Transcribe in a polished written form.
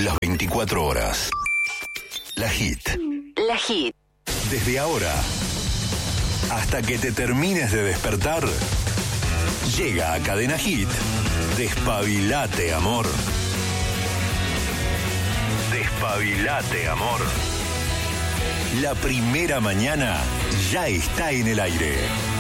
las 24 horas. La Hit. La Hit. Desde ahora hasta que te termines de despertar, llega a Cadena Hit. Despabilate, amor. Despabilate, amor. La primera mañana ya está en el aire.